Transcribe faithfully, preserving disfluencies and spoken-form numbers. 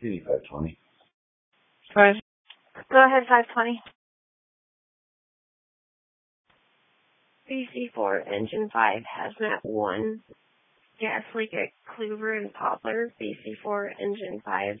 City five twenty. Five. Go ahead, five twenty. B C four, Engine five, Hazmat one. Gas leak at Clover and Poplar. B C four, Engine five.